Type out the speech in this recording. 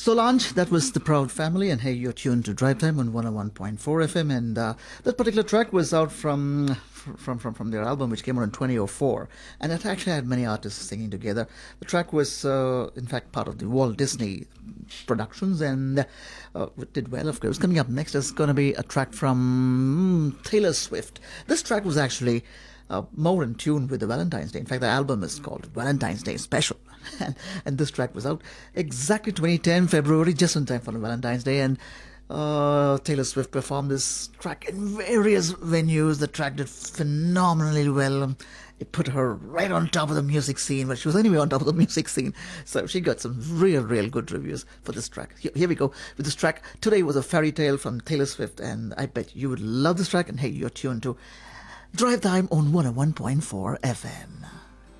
Solange, that was The Proud Family, and hey, you're tuned to Drive Time on 101.4 FM, and that particular track was out from their album, which came out in 2004, and it actually had many artists singing together. The track was, in fact, part of the Walt Disney Productions, and did well, of course. Coming up next is going to be a track from Taylor Swift. This track was actually more in tune with the Valentine's Day. In fact, the album is called Valentine's Day Special. And this track was out exactly 2010 February, just in time for Valentine's Day. And Taylor Swift performed this track in various venues. The track did phenomenally well. It put her right on top of the music scene, but she was anyway on top of the music scene. So she got some real good reviews for this track. Here we go with this track. Today was a fairy tale from Taylor Swift, and I bet you would love this track. And hey, you're tuned to Drive Time on 101.4 FM.